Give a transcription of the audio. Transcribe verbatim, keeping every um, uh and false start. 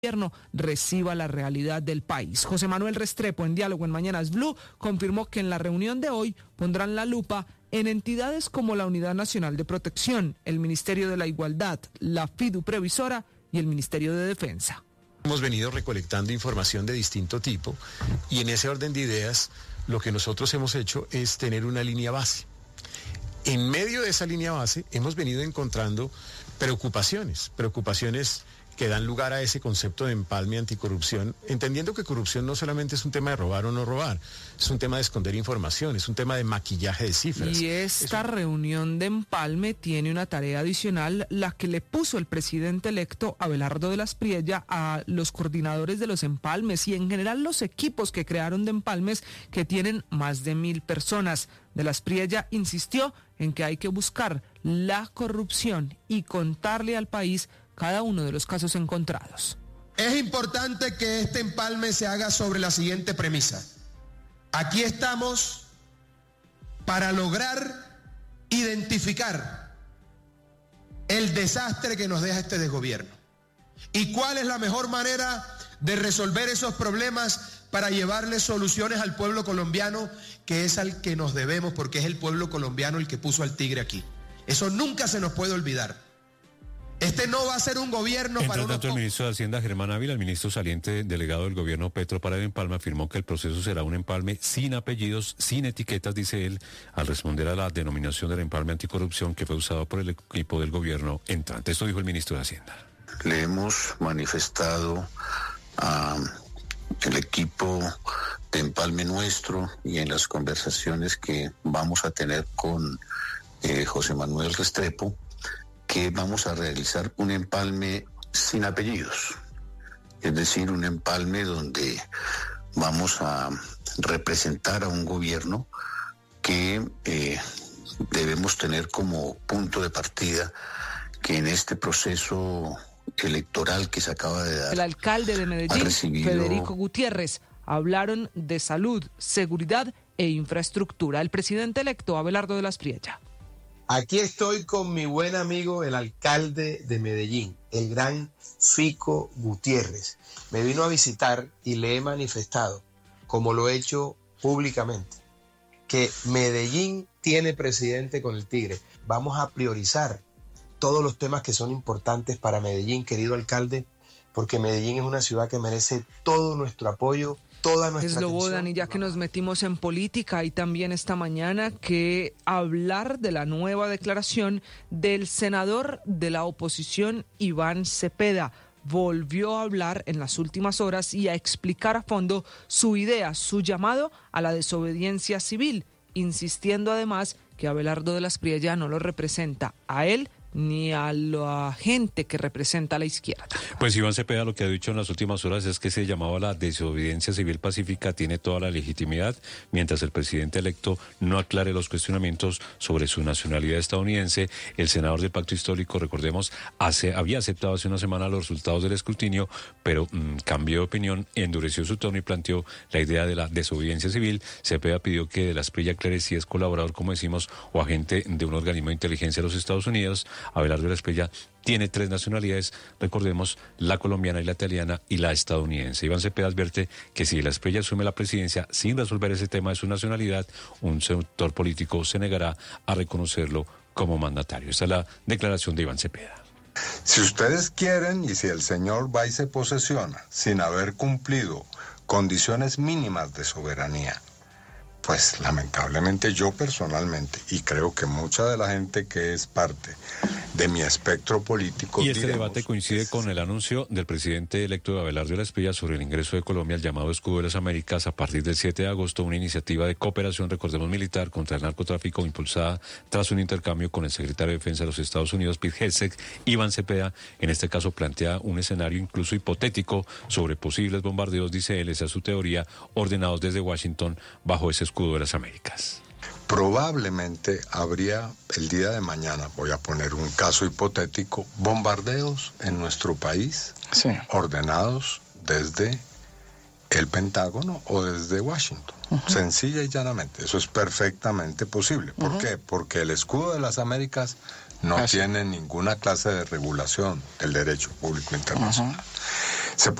gobierno reciba la realidad del país. José Manuel Restrepo, en Diálogo en Mañanas Blue, confirmó que en la reunión de hoy pondrán la lupa en entidades como la Unidad Nacional de Protección, el Ministerio de la Igualdad, la FIDU Previsora y el Ministerio de Defensa. Hemos venido recolectando información de distinto tipo y en ese orden de ideas lo que nosotros hemos hecho es tener una línea base. En medio de esa línea base hemos venido encontrando preocupaciones, preocupaciones que dan lugar a ese concepto de empalme anticorrupción, entendiendo que corrupción no solamente es un tema de robar o no robar, es un tema de esconder información, es un tema de maquillaje de cifras. Y esta un... reunión de empalme tiene una tarea adicional, la que le puso el presidente electo Abelardo de las Priella a los coordinadores de los empalmes y en general los equipos que crearon de empalmes, que tienen más de mil personas. De las Priella insistió en que hay que buscar la corrupción y contarle al país cada uno de los casos encontrados. Es importante que este empalme se haga sobre la siguiente premisa. Aquí estamos para lograr identificar el desastre que nos deja este desgobierno. ¿Y cuál es la mejor manera de resolver esos problemas para llevarle soluciones al pueblo colombiano, que es al que nos debemos, porque es el pueblo colombiano el que puso al tigre aquí? Eso nunca se nos puede olvidar. Este no va a ser un gobierno Entre para tanto, unos... el ministro de Hacienda, Germán Ávila, el ministro saliente delegado del gobierno Petro para el empalme, afirmó que el proceso será un empalme sin apellidos, sin etiquetas, dice él, al responder a la denominación del empalme anticorrupción que fue usado por el equipo del gobierno entrante. Esto dijo el ministro de Hacienda. Le hemos manifestado al equipo de empalme nuestro y en las conversaciones que vamos a tener con eh, José Manuel Restrepo, que vamos a realizar un empalme sin apellidos, es decir, un empalme donde vamos a representar a un gobierno que eh, debemos tener como punto de partida que en este proceso electoral que se acaba de dar... El alcalde de Medellín, recibido... Federico Gutiérrez, hablaron de salud, seguridad e infraestructura. El presidente electo, Abelardo de las Priella. Aquí estoy con mi buen amigo, el alcalde de Medellín, el gran Fico Gutiérrez. Me vino a visitar y le he manifestado, como lo he hecho públicamente, que Medellín tiene presidente con el tigre. Vamos a priorizar todos los temas que son importantes para Medellín, querido alcalde, porque Medellín es una ciudad que merece todo nuestro apoyo, toda nuestra atención. Slobodan, y ya que nos metimos en política, hay también esta mañana que hablar de la nueva declaración del senador de la oposición, Iván Cepeda. Volvió a hablar en las últimas horas y a explicar a fondo su idea, su llamado a la desobediencia civil, insistiendo además que Abelardo de las Priella no lo representa a él ni a la gente que representa a la izquierda. Pues Iván Cepeda lo que ha dicho en las últimas horas es que ese llamado a la desobediencia civil pacífica tiene toda la legitimidad, mientras el presidente electo no aclare los cuestionamientos sobre su nacionalidad estadounidense. El senador del Pacto Histórico, recordemos, hace, había aceptado hace una semana los resultados del escrutinio, pero mmm, cambió de opinión, endureció su tono y planteó la idea de la desobediencia civil. Cepeda pidió que de las Priella aclare si es colaborador, como decimos, o agente de un organismo de inteligencia de los Estados Unidos. Abelardo de las Priella tiene tres nacionalidades, recordemos, la colombiana y la italiana y la estadounidense. Iván Cepeda advierte que si de las Priella asume la presidencia sin resolver ese tema de su nacionalidad, un sector político se negará a reconocerlo como mandatario. Esa es la declaración de Iván Cepeda. Si ustedes quieren y si el señor va y se posesiona sin haber cumplido condiciones mínimas de soberanía, pues lamentablemente yo personalmente, y creo que mucha de la gente que es parte de mi espectro político... Y este diremos, debate coincide es... con el anuncio del presidente electo de Abelardo de las Priella sobre el ingreso de Colombia al llamado Escudo de las Américas a partir del siete de agosto, una iniciativa de cooperación, recordemos, militar contra el narcotráfico impulsada tras un intercambio con el secretario de Defensa de los Estados Unidos, Pete Hegseth. Iván Cepeda, en este caso, plantea un escenario incluso hipotético sobre posibles bombardeos, dice él, esa es su teoría, ordenados desde Washington bajo ese Escudo de las Américas. Probablemente habría el día de mañana, voy a poner un caso hipotético, bombardeos en nuestro país, sí, ordenados desde el Pentágono o desde Washington. Uh-huh. Sencilla y llanamente, eso es perfectamente posible. ¿Por uh-huh. qué? Porque el Escudo de las Américas no Así. tiene ninguna clase de regulación del derecho público internacional. Uh-huh.